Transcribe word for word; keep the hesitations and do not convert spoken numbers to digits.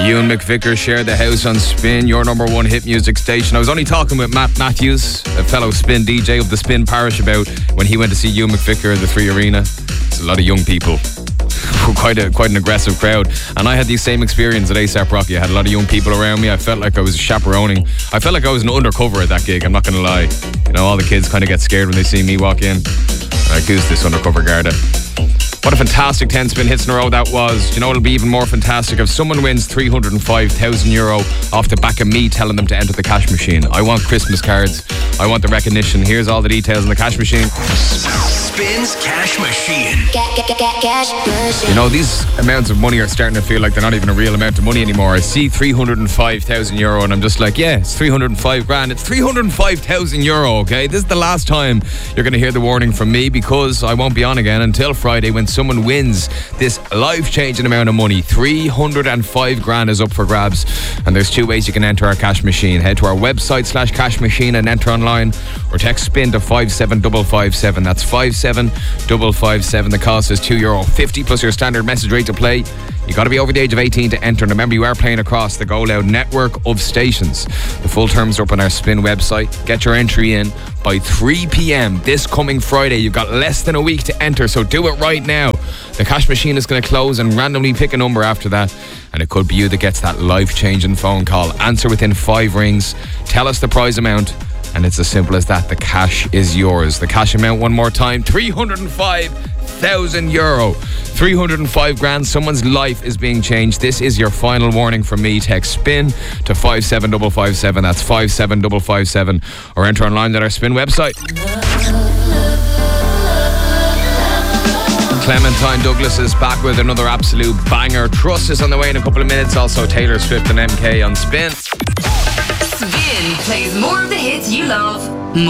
Ewan McVicker shared the house on Spin, your number one hit music station. I was only talking with Matt Matthews, a fellow Spin D J of the Spin Parish, about when he went to see Ewan McVicker at the Three Arena. It's a lot of young people. Quite a quite an aggressive crowd, and I had the same experience at ASAP Rocky. I had a lot of young people around me. I felt like I was chaperoning. I felt like I was an undercover at that gig. I'm not going to lie. You know, all the kids kind of get scared when they see me walk in. Like, who's this undercover Garda? What a fantastic ten spin hits in a row that was. You know, it'll be even more fantastic if someone wins three hundred five thousand euro off the back of me telling them to enter the cash machine. I want Christmas cards. I want the recognition. Here's all the details in the cash machine. Spin's cash machine. Cash machine. You know, these amounts of money are starting to feel like they're not even a real amount of money anymore. I see three hundred five thousand euro and I'm just like, yeah, it's three hundred five grand. It's three hundred five thousand euro, okay? This is the last time you're going to hear the warning from me, because I won't be on again until Friday when someone wins this life-changing amount of money. three hundred five grand is up for grabs, and there's two ways you can enter our cash machine. Head to our website slash cash machine and enter online, or text SPIN to five seven five five seven. That's five seven five five seven. The cost is two euro fifty plus your standard message rate to play. You got to be over the age of eighteen to enter, and remember, you are playing across the Go Loud network of stations. The full terms are up on our Spin website. Get your entry in by three p.m. this coming Friday. You've got less than a week to enter, so do it right now. The cash machine is going to close and randomly pick a number after that, and it could be you that gets that life-changing phone call. Answer within five rings, tell us the prize amount, and it's as simple as that. The cash is yours. The cash amount, one more time, three hundred five thousand euro. three hundred five grand. Someone's life is being changed. This is your final warning from me. Text SPIN to five seven five five seven. That's five seven five five seven. Or enter online at our Spin website. Clementine Douglas is back with another absolute banger. Trust is on the way in a couple of minutes. Also Taylor Swift and M K on Spin. Spin plays more of the hits you love.